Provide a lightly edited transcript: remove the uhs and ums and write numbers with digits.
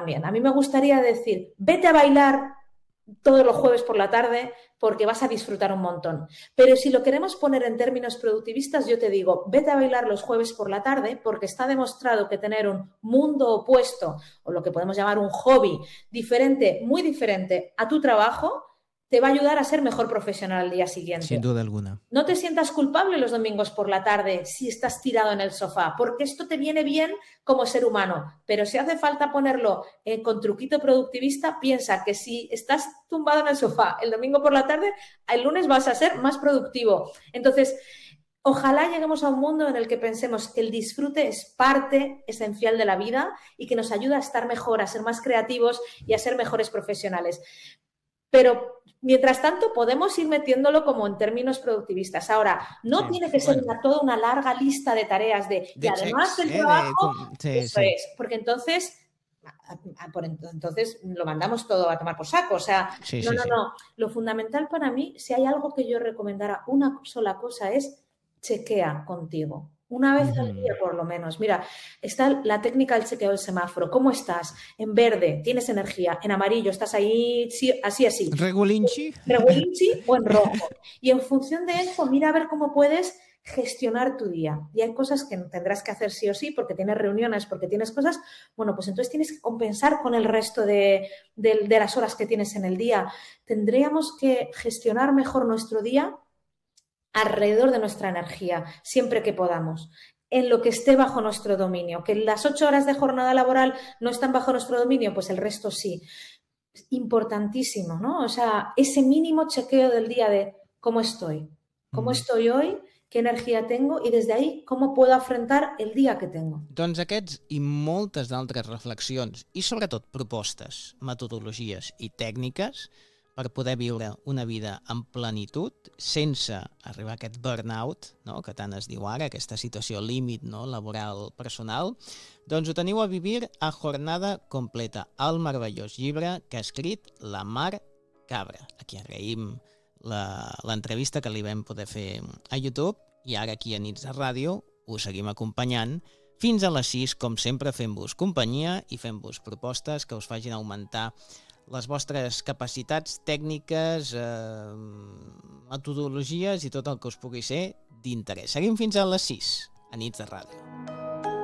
también. A mí me gustaría decir, vete a bailar todos los jueves por la tarde porque vas a disfrutar un montón. Pero si lo queremos poner en términos productivistas, yo te digo, vete a bailar los jueves por la tarde porque está demostrado que tener un mundo opuesto o lo que podemos llamar un hobby diferente, muy diferente a tu trabajo, te va a ayudar a ser mejor profesional al día siguiente. Sin duda alguna. No te sientas culpable los domingos por la tarde si estás tirado en el sofá, porque esto te viene bien como ser humano. Pero si hace falta ponerlo con truquito productivista, piensa que si estás tumbado en el sofá el domingo por la tarde, el lunes vas a ser más productivo. Entonces, ojalá lleguemos a un mundo en el que pensemos que el disfrute es parte esencial de la vida y que nos ayuda a estar mejor, a ser más creativos y a ser mejores profesionales. Pero, mientras tanto, podemos ir metiéndolo como en términos productivistas. Ahora, no tiene que ser toda una larga lista de tareas y además del trabajo, eso es, porque entonces lo mandamos todo a tomar por saco. O sea, no. Lo fundamental para mí, si hay algo que yo recomendara, una sola cosa es chequea contigo. Una vez al día, por lo menos. Mira, está la técnica del chequeo del semáforo. ¿Cómo estás? En verde, tienes energía. En amarillo, estás ahí, sí, así. ¿Regulinchi? Regulinchi o en rojo. Y en función de eso, mira a ver cómo puedes gestionar tu día. Y hay cosas que tendrás que hacer sí o sí porque tienes reuniones, porque tienes cosas. Bueno, pues entonces tienes que compensar con el resto de las horas que tienes en el día. Tendríamos que gestionar mejor nuestro día alrededor de nuestra energía, siempre que podamos, en lo que esté bajo nuestro dominio. Que las 8 horas de jornada laboral no están bajo nuestro dominio, pues el resto sí. Importantísimo, ¿no? O sea, ese mínimo chequeo del día de cómo estoy hoy, qué energia tengo i des d'ahí com puedo afrontar el dia que tengo. Doncs aquests i moltes d'altres reflexions i sobretot propostes, metodologies i tècniques per poder viure una vida en plenitud sense arribar a aquest burnout, no?, que tant es diu ara, aquesta situació límit, no?, laboral personal, doncs ho teniu a Vivir a Jornada Completa, el meravellós llibre que ha escrit la Mar Cabra, a qui agraïm l'entrevista que li vam poder fer a YouTube i ara aquí a Nits de Ràdio us seguim acompanyant fins a les 6, com sempre, fent-vos companyia i fent-vos propostes que us facin augmentar les vostres capacitats tècniques, metodologies i tot el que us pugui ser d'interès. Seguim fins a les 6 a Nits de Ràdio.